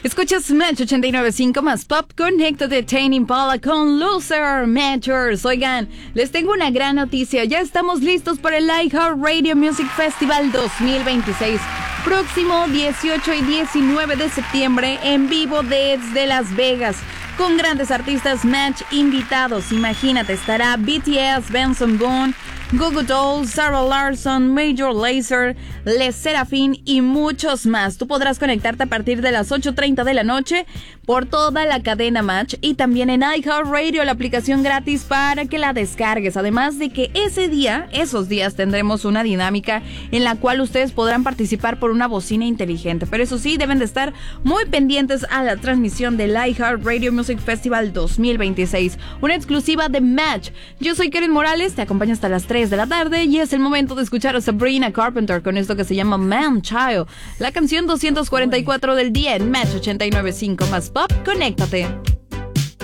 Escuchas Match 89.5 más Pop. Conéctate, Tame Impala con Loser Matchers. Oigan, les tengo una gran noticia. Ya estamos listos para el iHeartRadio Music Festival 2026. Próximo 18 y 19 de septiembre en vivo desde Las Vegas. Con grandes artistas Match invitados. Imagínate, estará BTS, Benson Boone, Goo Goo Dolls, Sarah Larsson, Major Lazer, Les Serafin y muchos más. Tú podrás conectarte a partir de las 8:30 de la noche por toda la cadena Match y también en iHeartRadio, la aplicación gratis para que la descargues. Además de que esos días tendremos una dinámica en la cual ustedes podrán participar por una bocina inteligente. Pero eso sí, deben de estar muy pendientes a la transmisión del iHeartRadio Music Festival 2026, una exclusiva de Match. Yo soy Karen Morales, te acompaño hasta las 3 de la tarde y es el momento de escuchar a Sabrina Carpenter con esto que se llama Man Child, la canción 244 del día en Match 89.5 más Pop. Conéctate.